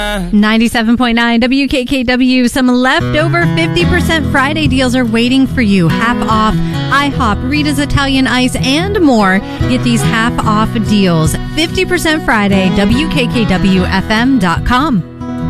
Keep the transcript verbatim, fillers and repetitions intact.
ninety-seven point nine W K K W. Some leftover fifty percent Friday deals are waiting for you. Half off IHOP, Rita's Italian Ice, and more. Get these half off deals. fifty percent Friday, W K K W F M dot com.